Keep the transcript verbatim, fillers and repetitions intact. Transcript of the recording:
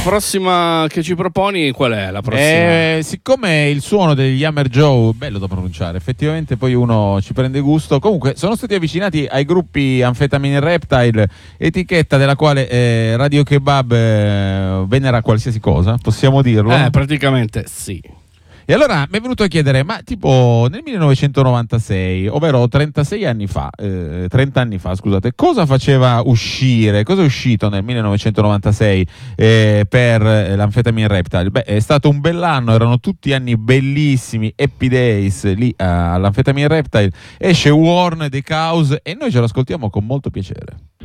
prossima che ci proponi qual è? La prossima? Eh, siccome il suono degli Hammer Joe, bello da pronunciare, effettivamente poi uno ci prende gusto. Comunque sono stati avvicinati ai gruppi Amphetamine Reptile, etichetta della quale eh, Radio Kebab eh, venera qualsiasi cosa, possiamo dirlo? Eh, praticamente sì. E allora mi è venuto a chiedere, ma tipo nel millenovecentonovantasei, ovvero trentasei anni fa, eh, trenta anni fa, scusate, cosa faceva uscire, cosa è uscito nel millenovecentonovantasei eh, per l'Amphetamine Reptile? Beh, è stato un bell'anno, erano tutti anni bellissimi, happy days lì all'Amphetamine Reptile. Esce Warn The Cause e noi ce l'ascoltiamo con molto piacere.